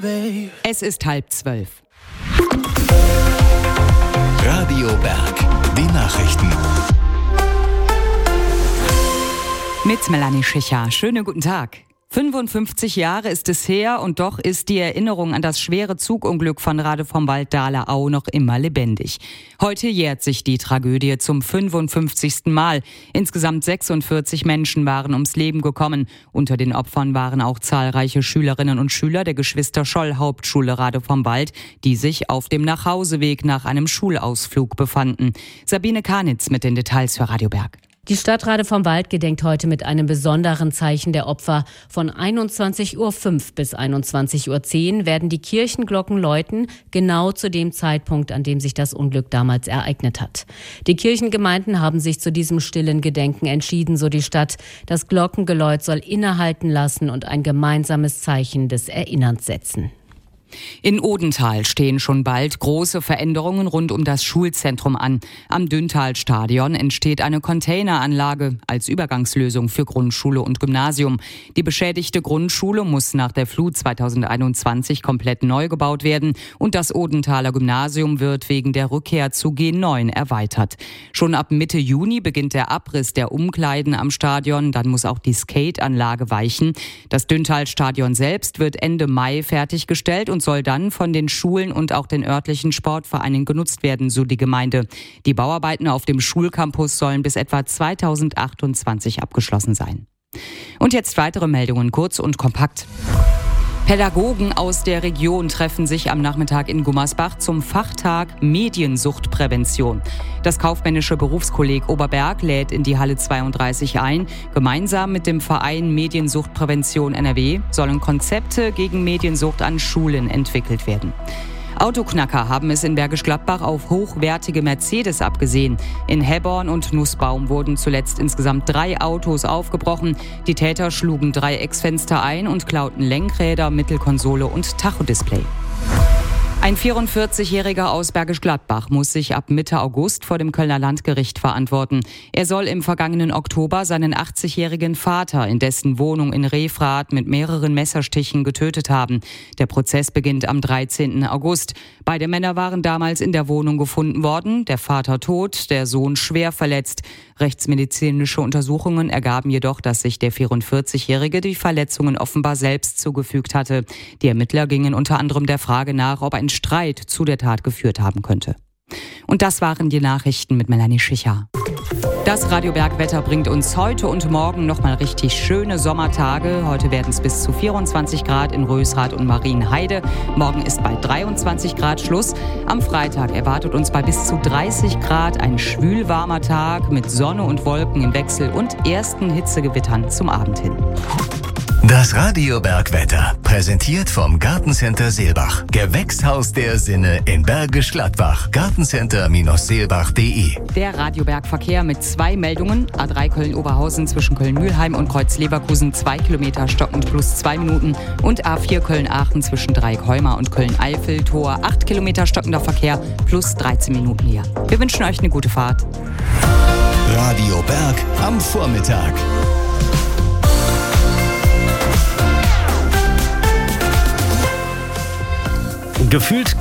Es ist 11:30. Radio Berg, die Nachrichten. Mit Melanie Schicher. Schönen guten Tag. 55 Jahre ist es her und doch ist die Erinnerung an das schwere Zugunglück von Radevormwald-Dahle-Au noch immer lebendig. Heute jährt sich die Tragödie zum 55. Mal. Insgesamt 46 Menschen waren ums Leben gekommen. Unter den Opfern waren auch zahlreiche Schülerinnen und Schüler der Geschwister-Scholl-Hauptschule Radevormwald, die sich auf dem Nachhauseweg nach einem Schulausflug befanden. Sabine Kanitz mit den Details für Radio Berg. Die Stadt Radevormwald gedenkt heute mit einem besonderen Zeichen der Opfer. Von 21:05 Uhr bis 21:10 Uhr werden die Kirchenglocken läuten, genau zu dem Zeitpunkt, an dem sich das Unglück damals ereignet hat. Die Kirchengemeinden haben sich zu diesem stillen Gedenken entschieden, so die Stadt. Das Glockengeläut soll innehalten lassen und ein gemeinsames Zeichen des Erinnerns setzen. In Odenthal stehen schon bald große Veränderungen rund um das Schulzentrum an. Am Dünntal-Stadion entsteht eine Containeranlage als Übergangslösung für Grundschule und Gymnasium. Die beschädigte Grundschule muss nach der Flut 2021 komplett neu gebaut werden und das Odenthaler Gymnasium wird wegen der Rückkehr zu G9 erweitert. Schon ab Mitte Juni beginnt der Abriss der Umkleiden am Stadion, dann muss auch die Skateanlage weichen. Das Dünntal-Stadion selbst wird Ende Mai fertiggestellt und soll dann von den Schulen und auch den örtlichen Sportvereinen genutzt werden, so die Gemeinde. Die Bauarbeiten auf dem Schulcampus sollen bis etwa 2028 abgeschlossen sein. Und jetzt weitere Meldungen, kurz und kompakt. Pädagogen aus der Region treffen sich am Nachmittag in Gummersbach zum Fachtag Mediensuchtprävention. Das kaufmännische Berufskolleg Oberberg lädt in die Halle 32 ein. Gemeinsam mit dem Verein Mediensuchtprävention NRW sollen Konzepte gegen Mediensucht an Schulen entwickelt werden. Autoknacker haben es in Bergisch Gladbach auf hochwertige Mercedes abgesehen. In Hebborn und Nussbaum wurden zuletzt insgesamt 3 Autos aufgebrochen. Die Täter schlugen 3 Eckfenster ein und klauten Lenkräder, Mittelkonsole und Tachodisplay. Ein 44-Jähriger aus Bergisch Gladbach muss sich ab Mitte August vor dem Kölner Landgericht verantworten. Er soll im vergangenen Oktober seinen 80-jährigen Vater in dessen Wohnung in Refrath mit mehreren Messerstichen getötet haben. Der Prozess beginnt am 13. August. Beide Männer waren damals in der Wohnung gefunden worden. Der Vater tot, der Sohn schwer verletzt. Rechtsmedizinische Untersuchungen ergaben jedoch, dass sich der 44-Jährige die Verletzungen offenbar selbst zugefügt hatte. Die Ermittler gingen unter anderem der Frage nach, ob ein Streit zu der Tat geführt haben könnte. Und das waren die Nachrichten mit Melanie Schicher. Das Radio Berg Wetter bringt uns heute und morgen nochmal richtig schöne Sommertage. Heute werden es bis zu 24 Grad in Rösrath und Marienheide. Morgen ist bei 23 Grad Schluss. Am Freitag erwartet uns bei bis zu 30 Grad ein schwülwarmer Tag mit Sonne und Wolken im Wechsel und ersten Hitzegewittern zum Abend hin. Das Radio Berg Wetter, präsentiert vom Gartencenter Seelbach. Gewächshaus der Sinne in Bergisch Gladbach. Gartencenter-seelbach.de. Der Radio Berg Verkehr mit 2 Meldungen. A3 Köln-Oberhausen zwischen Köln-Mühlheim und Kreuz-Leverkusen 2 Kilometer stockend plus 2 Minuten. Und A4 Köln-Aachen zwischen Dreieck-Heumar und Köln-Eifel Tor 8 Kilometer stockender Verkehr plus 13 Minuten hier. Wir wünschen euch eine gute Fahrt. Radio Berg am Vormittag. Gefühlt